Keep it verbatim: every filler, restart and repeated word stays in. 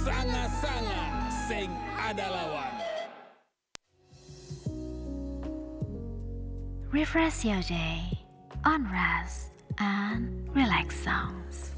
sanga-sanga sing ada lawan. Refresh your day on Rest and Relax Songs.